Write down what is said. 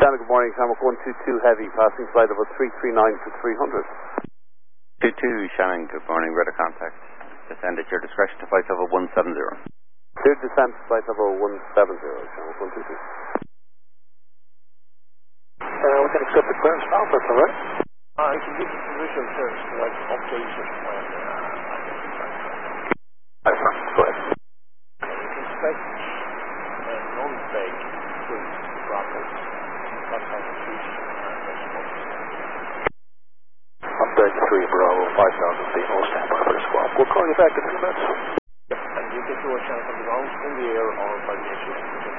Shannon, good morning. Shamrock 122 heavy, passing flight level 339 for 300. 22 Shannon, good morning. Radar contact. Descend at your discretion to flight level 170. Clear descent, flight level 170, Shamrock 122. We can accept the clearance now, that's all right. I can give you position first, like observation plan. Go ahead. Inspect and non-fake cruise rockets. That's how the cruise I'm 33 Bravo, 5,000 feet, all standby for the squawk. We'll call you back in 2 minutes. and you can do a channel from the ground, in the air, or by the airship.